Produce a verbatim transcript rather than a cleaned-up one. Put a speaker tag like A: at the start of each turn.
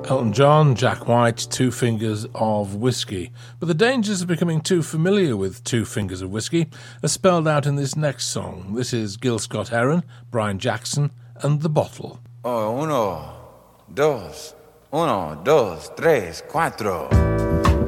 A: Elton John, Jack White, Two Fingers of Whiskey. But the dangers of becoming too familiar with Two Fingers of Whiskey are spelled out in this next song. This is Gil Scott-Heron, Brian Jackson, and The Bottle.
B: Oh, uno, dos, uno, dos, tres, cuatro.